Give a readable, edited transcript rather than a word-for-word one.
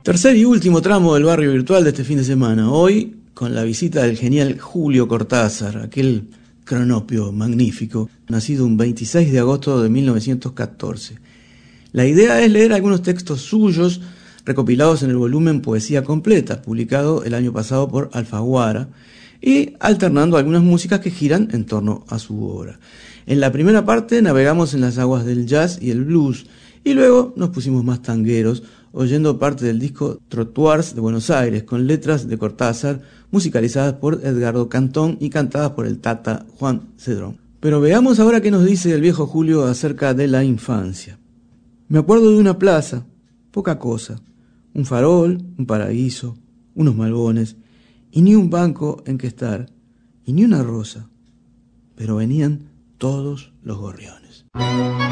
Tercer y último tramo del barrio virtual de este fin de semana. Hoy con la visita del genial Julio Cortázar, aquel cronopio magnífico, nacido un 26 de agosto de 1914. La idea es leer algunos textos suyos recopilados en el volumen Poesía Completa, publicado el año pasado por Alfaguara, y alternando algunas músicas que giran en torno a su obra. En la primera parte navegamos en las aguas del jazz y el blues, y luego nos pusimos más tangueros, oyendo parte del disco Trottoirs de Buenos Aires, con letras de Cortázar, musicalizadas por Edgardo Cantón y cantadas por el Tata Juan Cedrón. Pero veamos ahora qué nos dice el viejo Julio acerca de la infancia. Me acuerdo de una plaza, poca cosa, un farol, un paraíso, unos malbones, y ni un banco en que estar, y ni una rosa, pero venían todos los gorriones.